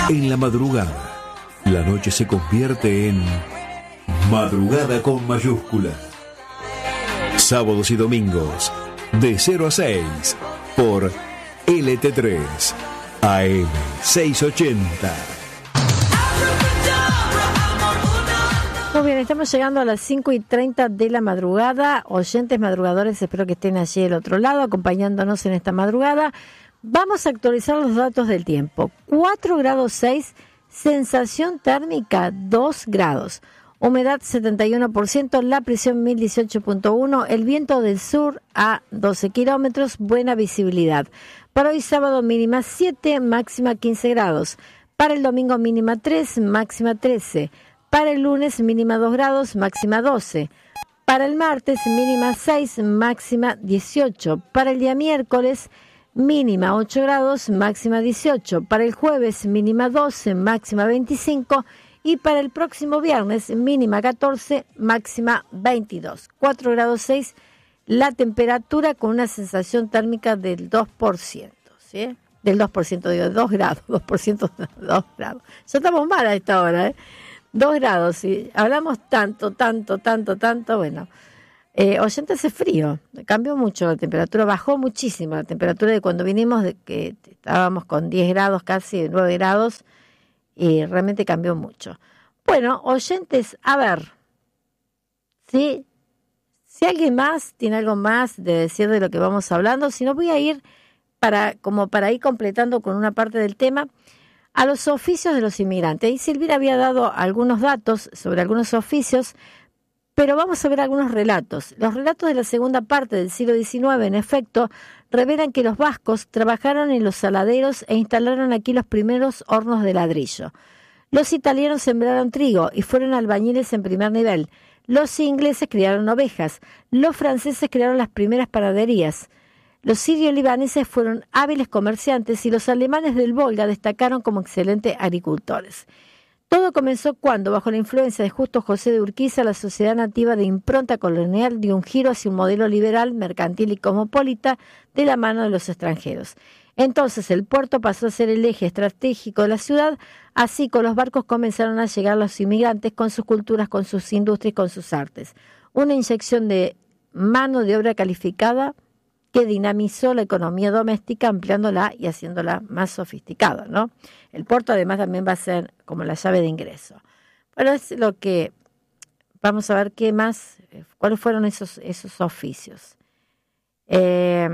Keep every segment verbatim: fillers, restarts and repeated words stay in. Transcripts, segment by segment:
En la madrugada, la noche se convierte en madrugada con mayúscula. Sábados y domingos, de cero a seis, por L T tres, A M seiscientos ochenta. Muy bien, estamos llegando a las cinco y treinta de la madrugada. Oyentes madrugadores, espero que estén allí del otro lado, acompañándonos en esta madrugada. Vamos a actualizar los datos del tiempo. cuatro grados seis, sensación térmica dos grados. Humedad setenta y uno por ciento, la presión mil dieciocho punto uno, el viento del sur a doce kilómetros, buena visibilidad. Para hoy sábado mínima siete, máxima quince grados. Para el domingo mínima tres, máxima trece. Para el lunes mínima dos grados, máxima doce. Para el martes mínima seis, máxima dieciocho. Para el día miércoles mínima ocho grados, máxima dieciocho. Para el jueves mínima doce, máxima veinticinco. Y para el próximo viernes mínima catorce, máxima veintidós. cuatro grados seis la temperatura con una sensación térmica del dos por ciento, ¿sí? Del dos por ciento, digo, dos grados, dos por ciento, dos grados. Ya estamos mal a esta hora, ¿eh? Dos grados, sí. Hablamos tanto, tanto, tanto, tanto, bueno. Eh, oyente, hace frío, cambió mucho la temperatura, bajó muchísimo la temperatura de cuando vinimos, de que estábamos con diez grados, casi nueve grados, y realmente cambió mucho. Bueno, oyentes, a ver, ¿sí? Si alguien más tiene algo más de decir de lo que vamos hablando, si no voy a ir para, como para ir completando con una parte del tema, a los oficios de los inmigrantes. Y Silvira había dado algunos datos sobre algunos oficios, pero vamos a ver algunos relatos. Los relatos de la segunda parte del siglo diecinueve, en efecto, revelan que los vascos trabajaron en los saladeros e instalaron aquí los primeros hornos de ladrillo. Los italianos sembraron trigo y fueron albañiles en primer nivel. Los ingleses criaron ovejas. Los franceses crearon las primeras panaderías. Los sirio-libaneses fueron hábiles comerciantes y los alemanes del Volga destacaron como excelentes agricultores. Todo comenzó cuando, bajo la influencia de Justo José de Urquiza, la sociedad nativa de impronta colonial dio un giro hacia un modelo liberal, mercantil y cosmopolita de la mano de los extranjeros. Entonces el puerto pasó a ser el eje estratégico de la ciudad, así con los barcos comenzaron a llegar los inmigrantes con sus culturas, con sus industrias y con sus artes. Una inyección de mano de obra calificada que dinamizó la economía doméstica ampliándola y haciéndola más sofisticada, ¿no? El puerto además también va a ser como la llave de ingreso. Bueno, es lo que vamos a ver qué más, cuáles fueron esos, esos oficios. Eh,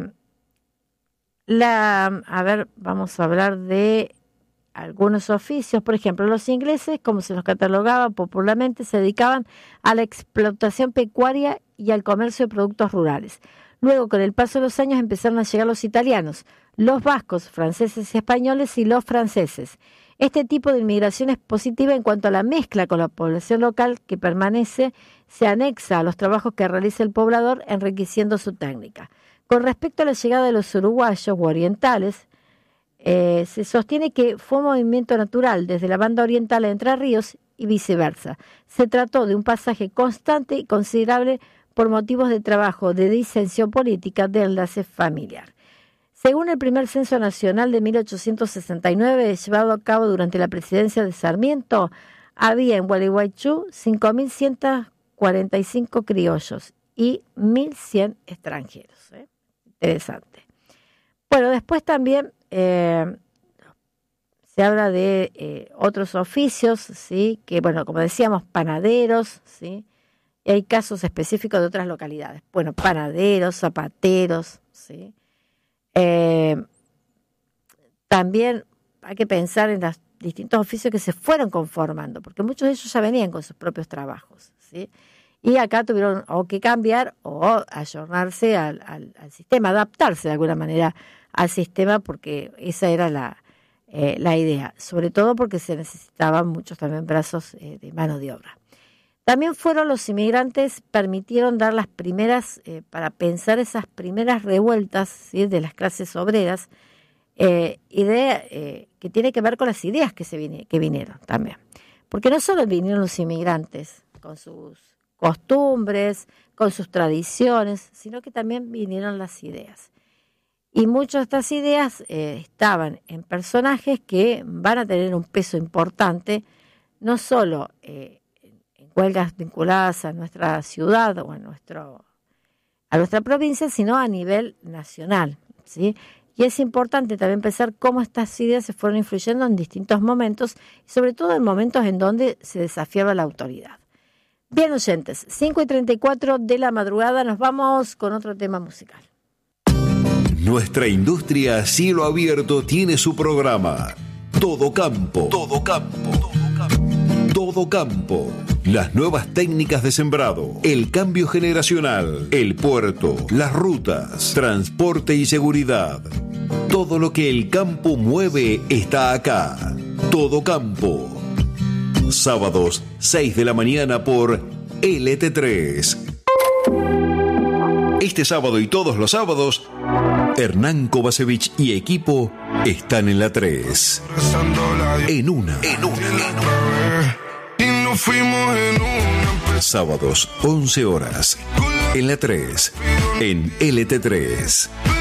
la, a ver, vamos a hablar de algunos oficios. Por ejemplo, los ingleses, como se los catalogaba popularmente, se dedicaban a la explotación pecuaria y al comercio de productos rurales. Luego, con el paso de los años, empezaron a llegar los italianos, los vascos, franceses y españoles y los franceses. Este tipo de inmigración es positiva en cuanto a la mezcla con la población local que permanece, se anexa a los trabajos que realiza el poblador, enriqueciendo su técnica. Con respecto a la llegada de los uruguayos u orientales, eh, se sostiene que fue un movimiento natural desde la banda oriental de Entre Ríos y viceversa. Se trató de un pasaje constante y considerable por motivos de trabajo, de disensión política, de enlace familiar. Según el primer censo nacional de mil ochocientos sesenta y nueve, llevado a cabo durante la presidencia de Sarmiento, había en Gualeguaychú cinco mil ciento cuarenta y cinco criollos y mil cien extranjeros. ¿eh? Interesante. Bueno, después también eh, se habla de eh, otros oficios, ¿sí? Que, bueno, como decíamos, panaderos, ¿sí? Y hay casos específicos de otras localidades. Bueno, panaderos, zapateros, ¿sí? Eh, también hay que pensar en los distintos oficios que se fueron conformando, porque muchos de ellos ya venían con sus propios trabajos, ¿sí? Y acá tuvieron o que cambiar o ayornarse al, al, al sistema, adaptarse de alguna manera al sistema, porque esa era la, eh, la idea, sobre todo porque se necesitaban muchos también brazos eh, de mano de obra. También fueron los inmigrantes, permitieron dar las primeras, eh, para pensar esas primeras revueltas, ¿sí? De las clases obreras, eh, idea eh, que tiene que ver con las ideas que, se vine, que vinieron también. Porque no solo vinieron los inmigrantes con sus costumbres, con sus tradiciones, sino que también vinieron las ideas. Y muchas de estas ideas eh, estaban en personajes que van a tener un peso importante, no solo eh, en huelgas vinculadas a nuestra ciudad o a, nuestro, a nuestra provincia, sino a nivel nacional, ¿sí? Y es importante también pensar cómo estas ideas se fueron influyendo en distintos momentos, y sobre todo en momentos en donde se desafiaba la autoridad. Bien, oyentes, cinco y treinta y cuatro de la madrugada, nos vamos con otro tema musical. Nuestra industria a cielo abierto tiene su programa. Todo campo. Todo campo. Todo campo. Todo campo. Las nuevas técnicas de sembrado, el cambio generacional, el puerto, las rutas, transporte y seguridad. Todo lo que el campo mueve está acá. Todo campo. Sábados, seis de la mañana por L T tres. Este sábado y todos los sábados, Hernán Kovacevic y equipo están en la tres. En una. En una. En una. Sábados, once horas. En la tres. En L T tres.